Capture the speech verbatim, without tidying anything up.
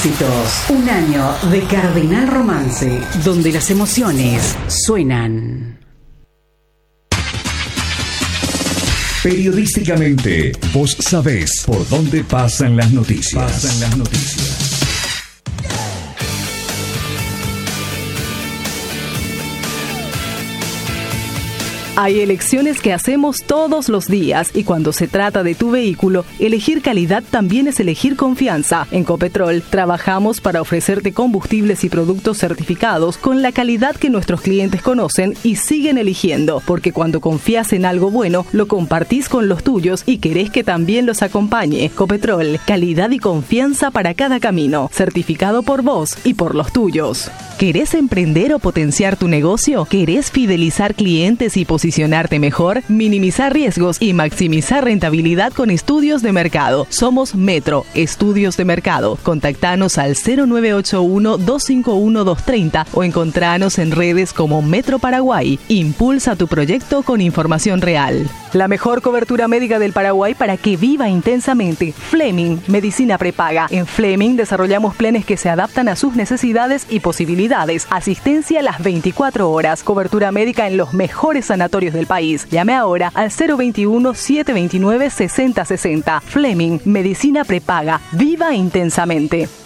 éxitos. Un año de Cardenal Romance, donde las emociones suenan. Periodísticamente, vos sabés por dónde pasan las noticias. Pasan las noticias. Hay elecciones que hacemos todos los días y cuando se trata de tu vehículo, elegir calidad también es elegir confianza. En Copetrol trabajamos para ofrecerte combustibles y productos certificados con la calidad que nuestros clientes conocen y siguen eligiendo, porque cuando confías en algo bueno, lo compartís con los tuyos y querés que también los acompañe. Copetrol, calidad y confianza para cada camino, certificado por vos y por los tuyos. ¿Querés emprender o potenciar tu negocio? ¿Querés fidelizar clientes y posicionarte mejor? Minimizar riesgos y maximizar rentabilidad con estudios de mercado. Somos Metro, Estudios de Mercado. Contactanos al cero nueve ocho uno, dos cinco uno, dos tres cero o encontranos en redes como Metro Paraguay. Impulsa tu proyecto con información real. La mejor cobertura médica del Paraguay para que viva intensamente. Fleming, medicina prepaga. En Fleming desarrollamos planes que se adaptan a sus necesidades y posibilidades. Asistencia las veinticuatro horas. Cobertura médica en los mejores sanatorios del país. Llame ahora al cero veintiuno, setecientos veintinueve, sesenta sesenta. Fleming, medicina prepaga. Viva intensamente.